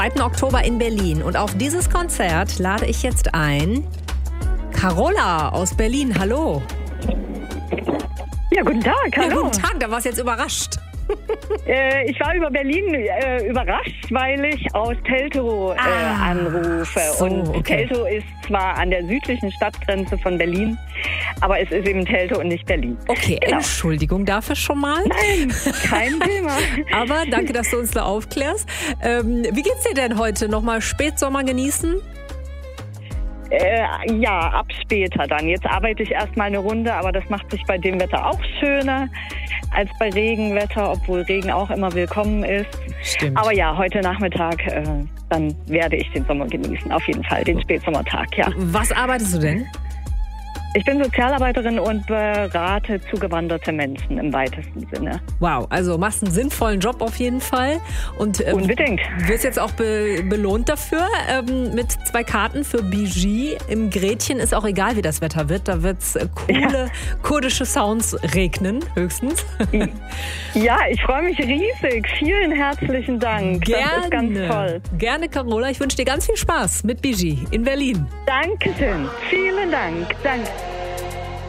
2. Oktober in Berlin. Und auf dieses Konzert lade ich jetzt ein Carola aus Berlin. Hallo. Ja, guten Tag, hallo. Ja, guten Tag, da warst du jetzt überrascht. Ich war über Berlin überrascht, weil ich aus Teltow anrufe. So, und okay. Teltow ist zwar an der südlichen Stadtgrenze von Berlin, aber es ist eben Teltow und nicht Berlin. Okay, Genau. Entschuldigung dafür schon mal. Nein, kein Thema. Aber danke, dass du uns da aufklärst. Wie geht's dir denn heute? Nochmal Spätsommer genießen? Ja, ab später dann. Jetzt arbeite ich erstmal eine Runde, aber das macht sich bei dem Wetter auch schöner als bei Regenwetter, obwohl Regen auch immer willkommen ist. Stimmt. Aber ja, heute Nachmittag, dann werde ich den Sommer genießen, auf jeden Fall, den Spätsommertag, ja. Was arbeitest du denn? Ich bin Sozialarbeiterin und berate zugewanderte Menschen im weitesten Sinne. Wow, also machst einen sinnvollen Job auf jeden Fall. Und Unbedingt. wirst jetzt auch belohnt dafür mit 2 Karten für Biji. Im Gretchen ist auch egal, wie das Wetter wird. Da wird es coole kurdische Sounds regnen, höchstens. Ja, ich freue mich riesig. Vielen herzlichen Dank. Gerne. Das ist ganz toll. Gerne, Carola. Ich wünsche dir ganz viel Spaß mit Biji in Berlin. Dankeschön. Vielen Dank. Danke.